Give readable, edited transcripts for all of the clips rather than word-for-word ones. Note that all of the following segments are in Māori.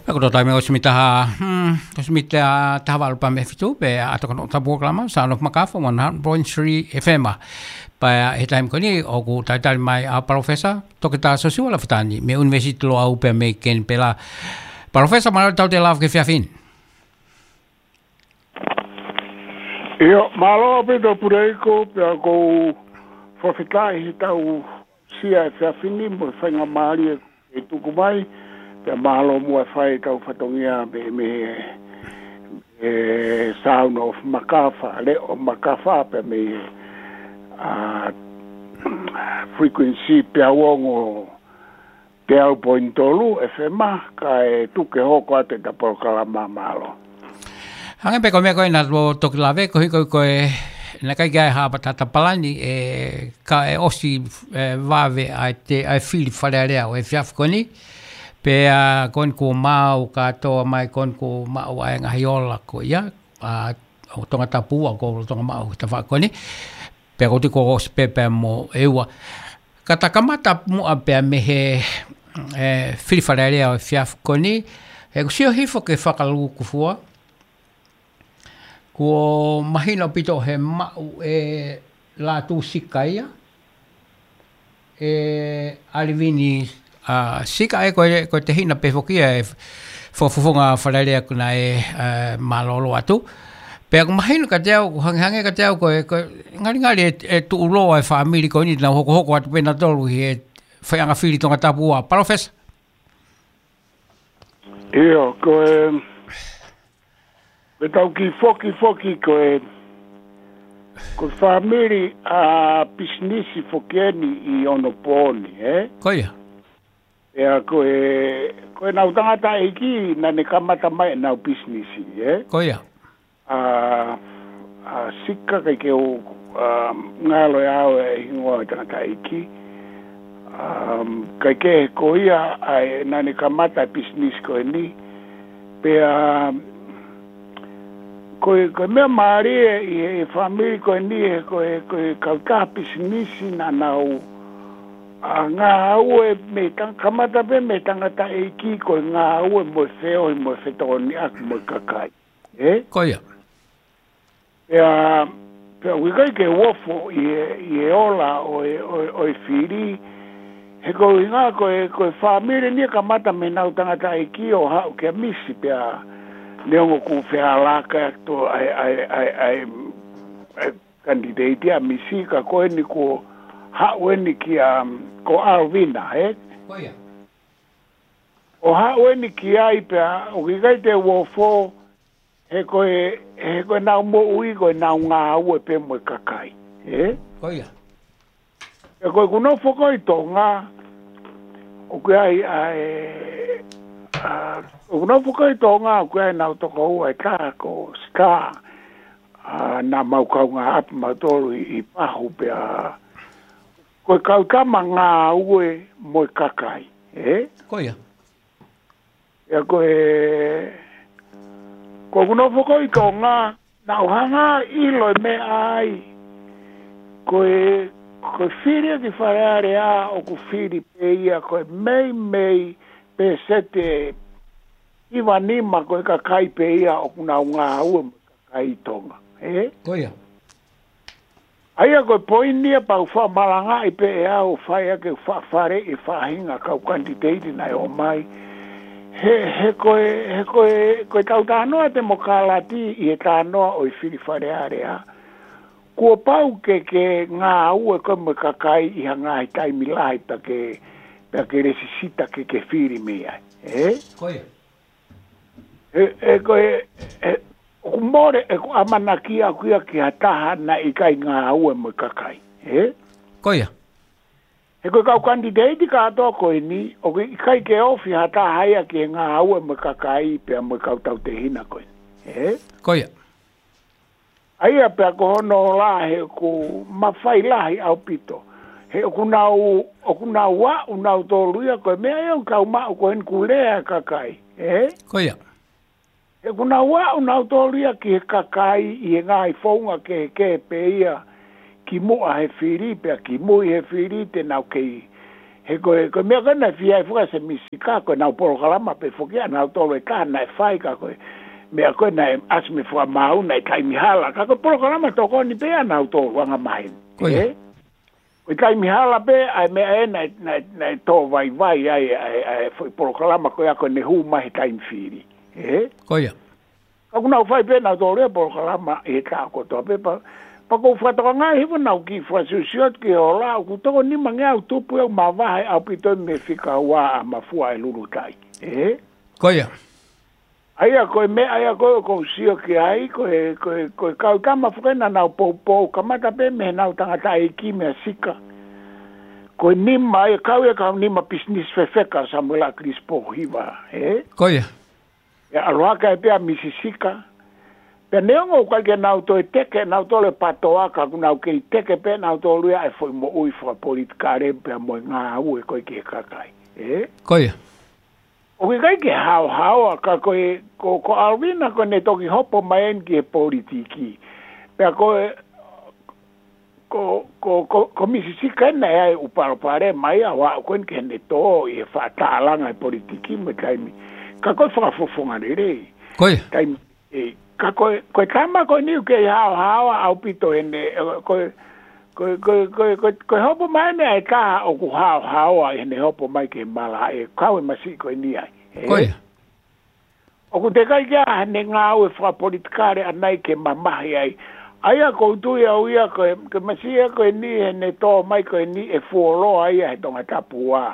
Ako tai me osmita tavalpa me fitu pe atoko ta programa Sound of Makafa 100.3 FM pa e time koni oku tai mai a professor tokita sosiala fatani me university lo au pe me ken pela professor mal tau te lave ke fiafin Io malo pe do pureiko pe ko fofitai tau sia fiafini mo fanga mali e tuku mai pe malo mo fai tau fatongia be me Sound of Makafa le o Makafa pe me frequency pe awongo pe au pointolu FM ka e tuke hoko ate ta programa malo Hange pe me ko na lo tokilave ko na kai ga ha patata palani ka osi vave ai fili falarea o fiafkoni pe kon ko mau ka to mai kon ko mau ai ngaiola ko ia o tonga tapu ko tonga mau ta fa koni pe ko tiko pe mo ewa kata kamata mo ape me he fili falarea o fiafkoni e ko sio hifo ke fakalu ku fua ko mahina pito he mau la tu sikaia alivini sika e ko te hina pe fokia fofonga falarea kuna malolo atu pe ko mahina ka teo hange ka teo ko ngari tu ulo e family ko ni na hoko atu pena tolu he faianga fili tonga tapua professor Io ko Betau ki foki ko family a business fokieni I ono poni Koia ko na utanga iki na ne kamata mai na business Koia sikka ke o ngalo ya ngo tanga iki ke koia na ne kamata business ko ni pe ko me mari e family ko ni ko ka business na nau nga o me tan kamata be me tan ta iki ko nga o mo feo mo fetoni ak mo kakai Koia ya pe wi ke wofo e ola o firi he ko nga ko family ni kamata me na tanga ta iki o ha ke misi pe Leongo ku fealaka to ai candidate a misika ko ni ko ha weni ki ko Alvina Koia o ha weni ki ai pe o ki te wo fo he ko na mo ui ko na nga o pe mo kakai Koia e ko no fo ko to nga o ki ai Uno fuka I tonga kua na toko ua ka ko ska na mau kau ngā ap matolu I pahu pe ko kau kama ngā ue mo kakai Koia ya ko uno fuka I tonga na uhanga ilo me ai ko whiri ki whareare o ku whiri pe ia ko mei pe sete iwa nima ko ka kai pe ia o kuna ngā ua kai tonga Koia aia ko poinia pa ufa malanga I pe o fai ke fare I fahinga ka candidate na o mai he ko tau tanoa te mokalati I tanoa o I whiri whare area kua pau ke ngā ua ko me kakai I hanga I taimi lai pa ke resisita ke whiri mea Koia o more ko amanaki a kuia ki hataha na I kai ngā ua mo kakai Koia ko kau candidate ka ato ko ni o I kai ke ofi hataha ia ki ngā ua mo kakai pe mo kau tau te hina ko Koia aia pe ko hono la he ko mawhai lahi au pito he o kuna wa una to luia ko me ai o ka ma ko en kulea kakai Koia e kuna wa una to luia ki kakai I ngai fonga ke pe ia ki mo a he firi pe ki mo he firi te na ke he ko me kana fia fuka se misika ko na programa pe fokia na tolo ka na fai ka ko me ko na asme fuka mau na kai mihala ka ko programa to ko ni pe na to wanga mai ko kai mihala pe ai me na to vai ai foi programa ko ya ko ne hu mai kai firi ko ya ka kuna fai pe na to le programa e ka ko to pe pa ko fata nga hivo na ki fa sosiot ki ola ku to ni manga tu pu ma va au pito me fika wa ma fu ai lulu tai koia aya ko sio ki ai ko ka ma fu na po kamata pe me na tanga tai ki me sika ko ni mai ka ni ma business feka samula crispo hiva koia ya alwaka pe a misisika pe neongo kwalke nau to teke nau to le patoaka nau ke teke pe nau to lua e foi mo ui fra politika re pe mo nga u e koi ke kakai koia o ke hao ka ko alvina ko ne toki hopo maen ki e politiki pe ko misisika na ai upare mai awa ko ke ne to e fa talanga e politiki me kaimi ka ko fa fofonga re koia kaimi ko kama ko ni ke hao au pito ene ko hopo mai me ka o ku hao ene hopo mai ke mala e ka we masi ko ni ai koia o ku te kai ya ne nga o fra politikare anai ke mama ai aya ko tu ya uia ko masi ko ni ene to mai ko ni e folo ai e tonga tapua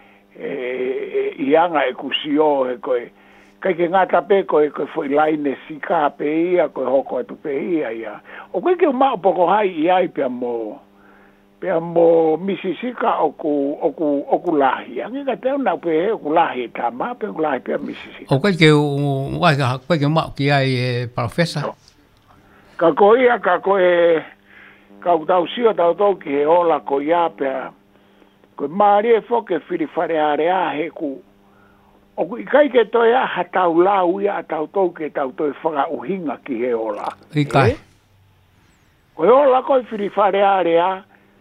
ianga e kusio e ko ke ngata pe ko foi line sika pe ia ko hoko tu pe ia o ke ma poko hai ia pe mo misisika oku lahi angi ka te na pe oku lahi ta ma pe oku lahi pe misisika o ke ma ki ai professor ka ko ka utau sio tau to ke ola ko ia pe ko mari fo ke fili fare area he ku o kai ke to ya hatau lau ya tau to ke tau to whanga uhinga ki he ola. Kai. Ko ola ko firi fare area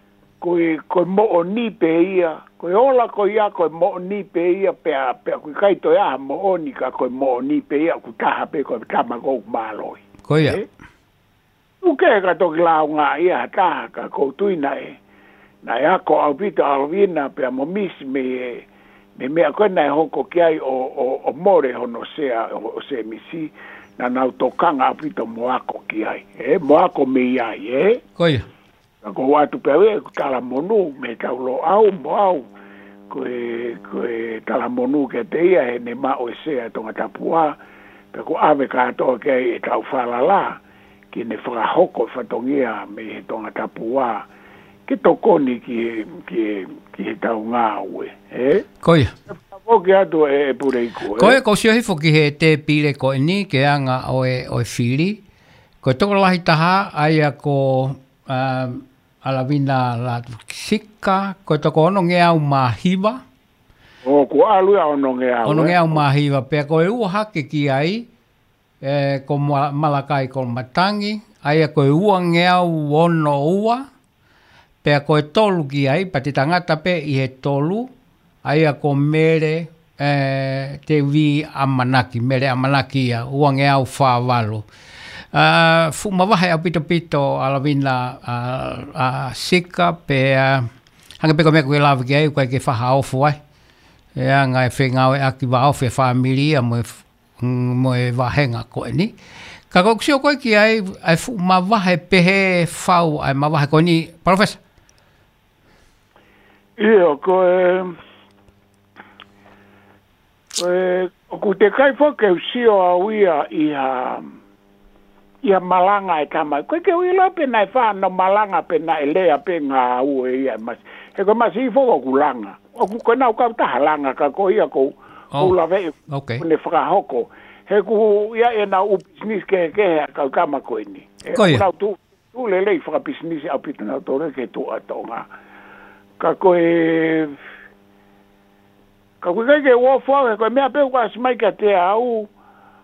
ko mo oni pe ia. Ko ola ko ia ko mo oni pe ia pe ko kai to ya mo oni ka ko mo oni pe ia ku taha pe ko tama go maloi. Ko ia. U ke ka to lau nga ia taha ka ko tuina na ya ko albita alvina pe mo mis me ko na hoko ki ai o more hono sea o se misi na na tokanga apito moako ki ai moako me ai koia ko watu pe tala monu me ka lo au ko tala monu ke te ia ne ma o sea tonga tapua pe ko ave ka to ke ta fala la ki ne fra hoko fatongia me tonga tapua ki tokoni ki tau ngā ue, Koia. O ke atu pureiku, Koia, ko sio hifo ki he te pile ko ni, ke anga o whiri. Ko toko lahi taha, aia ko alavina la sika, ko toko ono nge au mahiwa. O, ko alu ya ono nge au. Ono nge au mahiwa, pea ko ua hake ki ai, ko malakai ko matangi, aia ko ua nge au ono ua, pea koe tolu ki ai, pa te tangata pe i he tolu, aia ko mere te vi amanaki, mere amanaki ia, uange au whāwalo. Fu mawahe au pito alavina sika, pea hanga peko mea koe lawa ki ai, koe ke whaha ofu ai. Ea ngai whengawe aki wa ofu e whaamilia mo e wahenga koe ni. Ka koksio koe ki ai, ai fu mawahe pehe whau, ai mawahe koe ni, Professor? Iyo, ko te kai whake usio au ia ia malanga e tama. Koe ke uila pe nai whāna malanga pe nai lea pe ngā ue ia. He koe masi i whoko kulanga. O koe nau kau taha langa ka ko ia ko lawe ne whakahoko. He ku ia e nau business ke hea kau kama koe ni. Koe ia. Tu lelei whaka business au pita nau tore ke tu atonga. Ka koe kai ke wofo ko mea pe kwa smai ka te au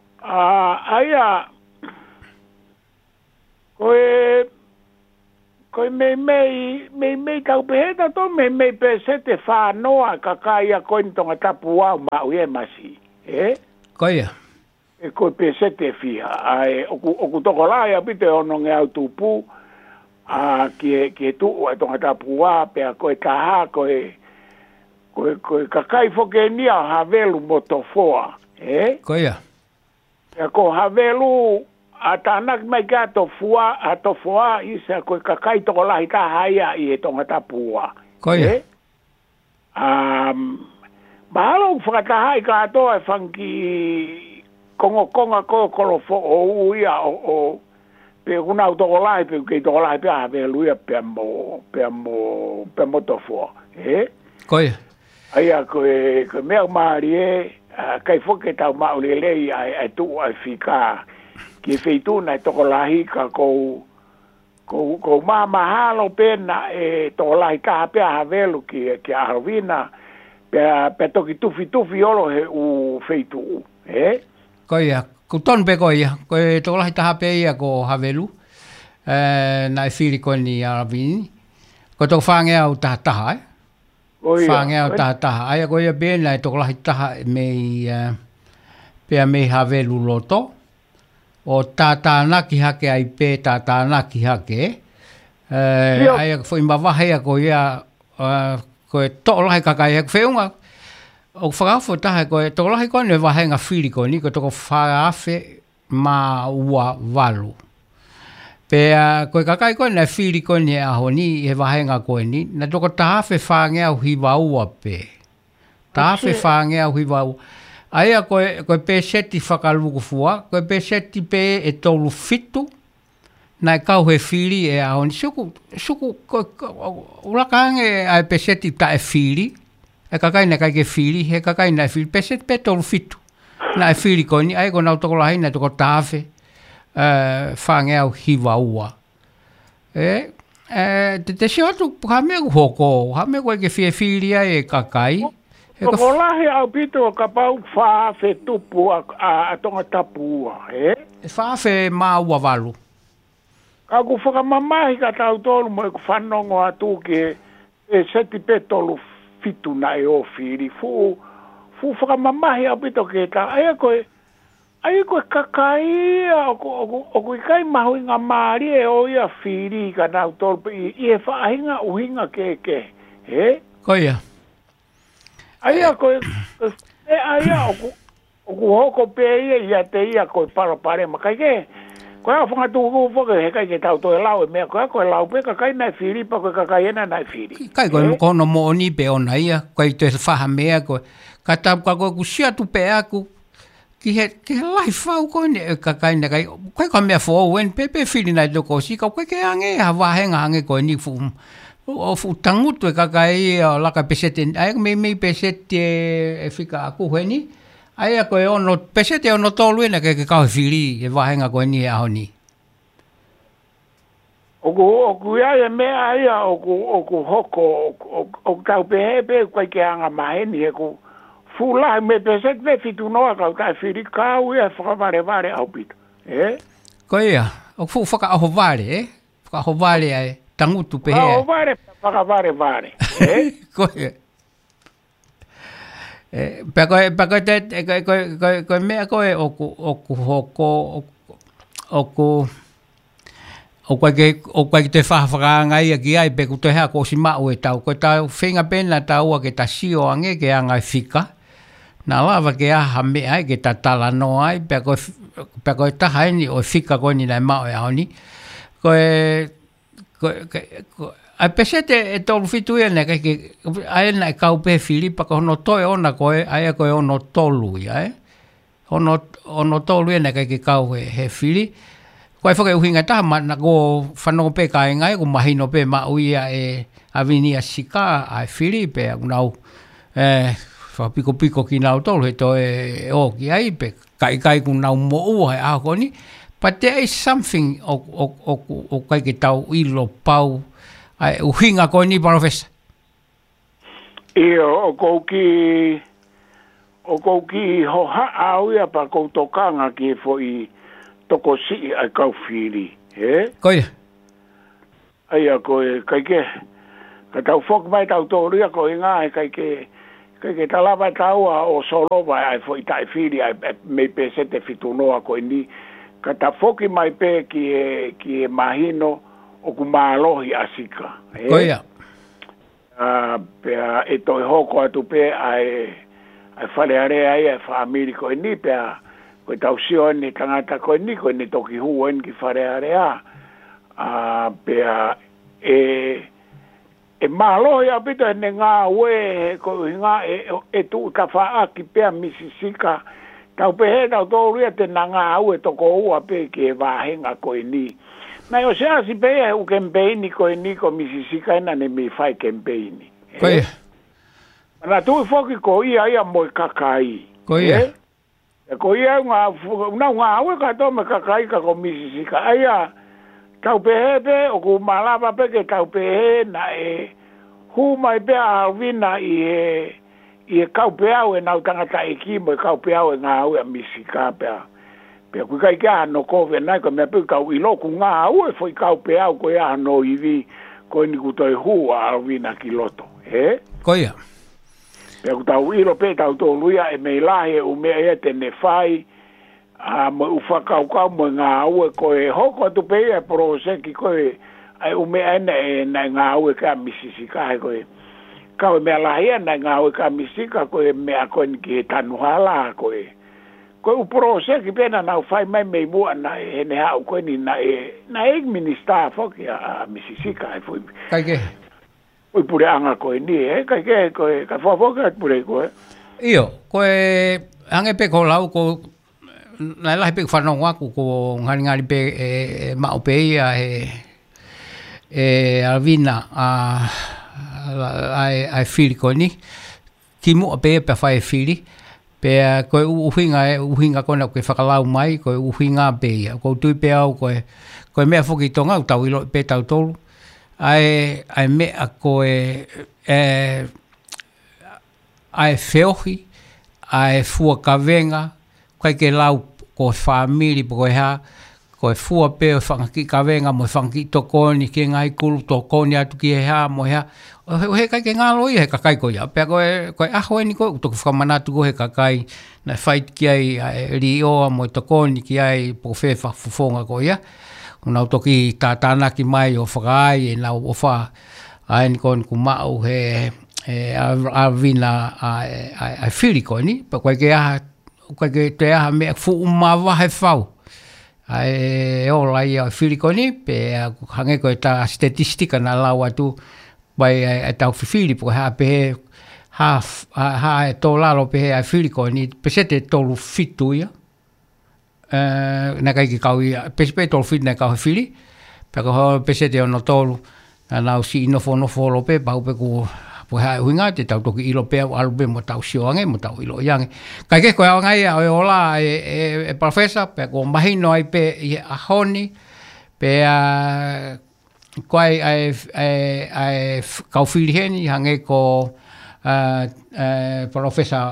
aia ko koe me tau peheta to me pe sete whanoa kakaia koe ntonga tapu au mau e masi. Koia. E koe pe sete fiha. Ai, oku toko lai apite ono nge au tupu. Kie tuu e tonga tapu a pea koe taha koe kakai foke nia havelu motofoa. Koia. Pea ko havelu atanak mai ka tofoa isa koe kakai toko lahi taha ia i e tonga tapua. Koia. Mahalo whakataha i katoa e whanki konga kolofo o uia o pe kuna toko lahi pe kei toko lahi pe havelu ia pe mo tofoa. Koia. Aia koe mea maari kai foke tau maulelei ai tu ai fika ki feituna e toko lahi ka kou mahalo pena e toko lahi ka pea havelu ki ahavina pe toki tufi olo he u feitu. Koia, ku ton pe koia, koe toko lahi taha pe ia ko havelu, nai whiri koe ni aravini, ko toko whangea au taha, whangea au taha, aia koia pēna e toko lahi taha mei, pea mei havelu loto, o tātānaki hake ai pē tātānaki hake, aia fwoi mawahea koia, koe toko lahi kakai heku whiunga, o whakawho taha koe toko lahi koe ne wahenga whiri koe ni, ko toko whaafe mā ua walu. Pea koe kakai koe ne whiri koe ni aho ni, he wahenga koe ni, na toko tahawhe whangea hiwa ua pē. Tahawhe whangea hiwa ua. Aia koe pēseti whakaluku fua, koe pēseti pē e tolu fitu, nai kau he whiri e aho ni. Suku, ulakange ai pēseti ta e whiri, e kakai na kai ke whiri, he kakai na whiri, pēseti pē tolu fitu. Na e whiri koe ni, ai ko nau toko lahi, na toko tahawhe, whangea hiwa ua. Te si atu, ha mea ku hoko, ha mea koe ke whiri ai e kakai, Toko lahi au pito ka pau whaafe tupu a tonga tapua, Whaafe mā ua walu. Ka ku whakamamahi ka tau tolu mo e ku whanongo atu ke e seti pe tolu fitu na e o whiri. Fu whakamamahi au pito ke ta. Aia koe kakaia o ku ikai mahu inga maari e o ia whiri ka tau tolu i e whaahinga uhinga ke. Koia. Aia koe oku hoko pe ia te ia koe pare makai ke koe a whanga tuku whoke he kai ke tau toe lau e mea koe lau pe kakai nai whiri pa koe kakai ena nai whiri. Kai koe kono mo ni pe ona ia, koe te whaha mea koe, ka tau ka koe ku siatu pe aku, ki he lai whau koe ne kakai na kai, koe ka mea whau wen pe whiri nai toko si, koe ke ange ha wahenga ange koe ni o fu tangutu e kakai o laka pesete, ai mei pesete e whika aku heni, ai koe ono pesete ono tolu ena ke kau whiri e wahenga koe ni e aho ni. Oku ia e mea ia oku hoko, oku tau pehe koe ke anga maheni e ku fulahi me pesete me fitu noa kau tai whiri kau ia whakavare au pito. Koe ia, oku whaka aho vare, whaka aho vare ai. Tangutu pehe. Whakavare. Koe. Koe mea koe oku hoko, o koe ki te whahawhakaanga ia ki ai, pe ku te hea ko si mau e tau. Koe tau whenga pena taua ke ta sio ange ke angai whika. Nā lava ke aha mea ke ta tala no ai, pe koe taha eni o whika koe ni nai mau e au ni. Ai pesete e tolu fitu ia ne kai ai na kau pe Filipa ko no toe ona koe ai koe ono tolu ia ono tolu ia ne kai kau he Fili koe foke uhinga ta na go fano pe kai ngai ko mahino pe ma uia e avinia sika ai Filipe unau fa piko ki nau tolu he to e o ki ai pe kai ku nau mo u ai a ko ni. But there is something o kai ke tau ilo pau ai uhinga ko ni professor. O kou ki ho au ia pa kou tokanga ki fo i toko si ai kau whiri. Koia. Ai a koe kai ke. Ka tau fok mai tau tō ria ko inga e kai ke talawa tau o solo vai ai foi tai fili ai me pe se te fitunoa ko ni ka ta foki mai pe ki e mahino o ku malohi asika. Koia. Pe e toi hoko atu pe ai fale are ai family ko ni pe ko tau sio ni tangata ko ni toki huen ki fale are pe e malo ya pita ne nga we ko nga e tu ka fa ki pe misisika tau pe he tau to ria te nga we to ko ua pe ke va henga ko ni na yo sea si pe u campaign ko ni ko misisika na ne mi fai campaign Koia. Na tu foki ko ia mo kakai Koia. Ko ia nga we ka to me kakai ka ko misisika ai tau pehe o ku malava pe ke tau pehe na hu mai pe a vina i kau pe au e nau tangata e ki mo kau pe au e ngā au e misika pe ku kai ka no ko ve na ko me pe kau i lo ku ngā au e foi kau pe au ko ia no i vi ko ni ku toi hu a vina ki loto Koia. pe ku tau i lo pe tau to luia e me lahe u me e te ne fai mo ufakau mo ngā ue ko e hoko tu pe e prose ki ko e ai ume ene na ngā ue ka misisika ko e ka me ala ia na ngā ue ka misika ko e me ako ni ki tanu hala ko e u prose ki pena na fai mai me mua na e ne hau ko ni na e minister foki a misisika e foi Kai ke. Oi pure anga ko ni kai ke ko ka fofoka pure ko Io, koe ange pe ko lau ko na lahi pe whanonga ko ngari pe mao pe ia Alvina ai whiri ko ni ki mua pe whai whiri pe koe uhinga kona koe whakalau mai koe uhinga pe ia ko tui pe au koe mea whuki tonga tau ilo pe tau tolu ai mea koe ai wheohi ai fua kawenga koe ke lau ko family po koe fua pe o whangaki kawenga mo whangaki tokoni ki ngai kulu tokoni atu ki hea mo hea o he kai ke ngalo he kakai ko ia pe koe aho ni koe utoku whamanatu ko he kakai na whait ki ai rio mo tokoni ki ai po whe whafufonga ko ia una utoki tātana ki mai o whakai e nau o wha ai ni kon ku mau he Alvina ai whiri ko ni pa koe ke aha koe ke te aha mea fu umawa he whau. Ai ola ia whiri koni, pe hange koe ta statistika na lau atu pai e tau whiwhiri, po ha pehe ha e tō lalo pehe ai whiri koni, pe se te tolu fitu ia, na kai ki kau ia, pe se pe tolu fitu na kau whiri, pe se te ono tolu, na nau si inofo lo pe, pau pe ku po ha huinga te tau toki ilo pe alu pe mo tau sioange mo tau ilo yange kai ke ko ngai o ola e professor pe ko mahino ai pe ahoni pe koi ai kau filheni hange ko professor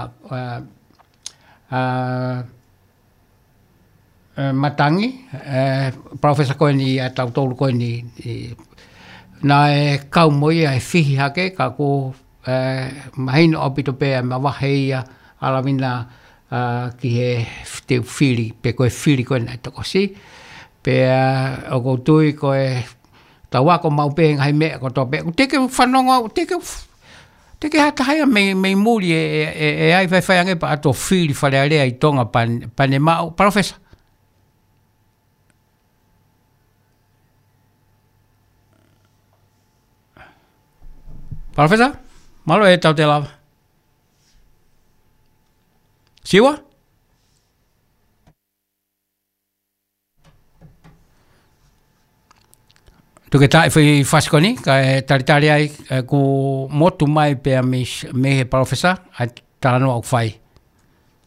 Matangi professor ko ni tau tolu ko ni na kau moi ai fihi hake ka ko mahino opito pe ma waheia alamina ki he te fili pe ko fili ko na to si pe o ko tui ko tawa ko mau pe ngai me ko to pe te ke fanonga te ke hata hai me muri ai vai ange pa to fili fale ale ai tonga pan ma professor Professor, malo e tau te lava. Siwa? Tuke tai whi whasikoni, ka e taritari ai ku motu mai pia me he professor, ai tarano au whai.